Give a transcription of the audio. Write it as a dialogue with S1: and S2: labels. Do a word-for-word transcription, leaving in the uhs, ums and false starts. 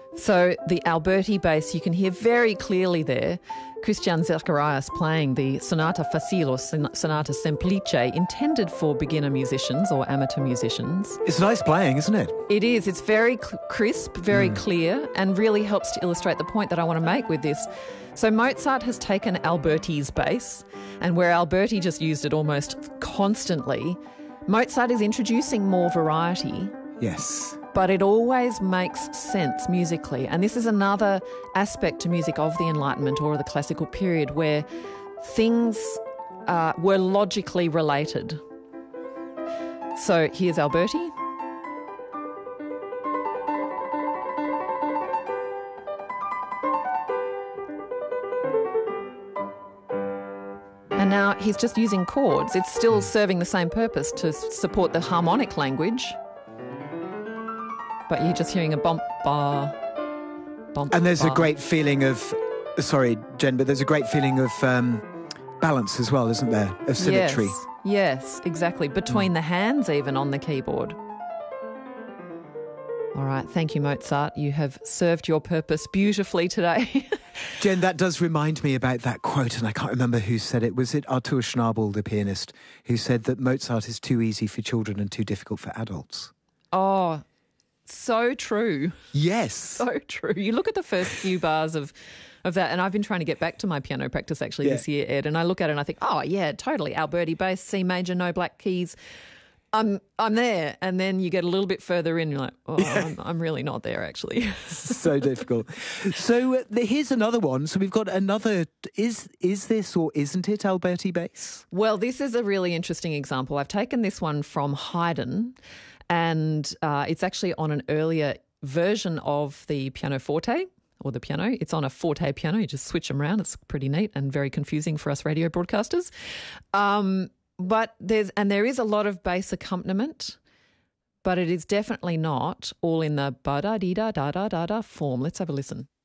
S1: So the Alberti bass, you can hear very clearly there Christian Zacharias playing the Sonata Facile or Sonata Semplice, intended for beginner musicians or amateur musicians.
S2: It's nice playing, isn't it?
S1: It is. It's very crisp, very
S2: mm.
S1: clear, and really helps to illustrate the point that I want to make with this. So Mozart has taken Alberti's bass, and where Alberti just used it almost constantly, Mozart is introducing more variety.
S2: Yes.
S1: But it always makes sense musically. And this is another aspect to music of the Enlightenment or the classical period where things uh, were logically related. So here's Alberti. And now he's just using chords. It's still serving the same purpose to support the harmonic language. But you're just hearing a bump, bar, bump,
S2: And there's
S1: bar.
S2: a great feeling of, sorry, Jen, but there's a great feeling of um, balance as well, isn't there? Of symmetry.
S1: Yes, yes, exactly. Between mm. the hands even on the keyboard. All right, thank you, Mozart. You have served your purpose beautifully today.
S2: Jen, that does remind me about that quote, and I can't remember who said it. Was it Artur Schnabel, the pianist, who said that Mozart is too easy for children and too difficult for adults?
S1: Oh, so true.
S2: Yes.
S1: So true. You look at the first few bars of of that, and I've been trying to get back to my piano practice actually yeah. this year, Ed, and I look at it and I think, oh, yeah, totally. Alberti bass, C major, no black keys. I'm I'm there. And then you get a little bit further in, and you're like, oh, yeah. I'm, I'm really not there actually.
S2: So difficult. So uh, here's another one. So we've got another, is is this or isn't it Alberti bass?
S1: Well, this is a really interesting example. I've taken this one from Haydn, and uh, it's actually on an earlier version of the pianoforte or the piano. It's on a forte piano. You just switch them around. It's pretty neat and very confusing for us radio broadcasters. Um, but there's and there is a lot of bass accompaniment, but it is definitely not all in the ba-da-dee-da-da-da-da-da form. Let's have a listen.